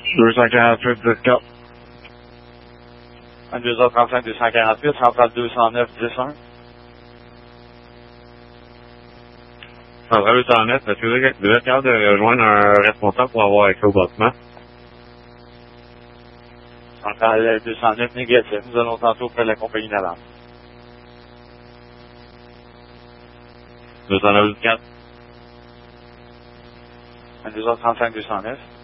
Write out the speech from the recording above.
248, discount. 22h35, 248, centrale 209, 10-1. Centrale 209, est-ce que vous êtes capable de rejoindre un responsable pour avoir accès au bâtiment? Centrale 209, négatif. Nous allons tantôt auprès de la compagnie d'avance. 209, discount. 22h35, 209.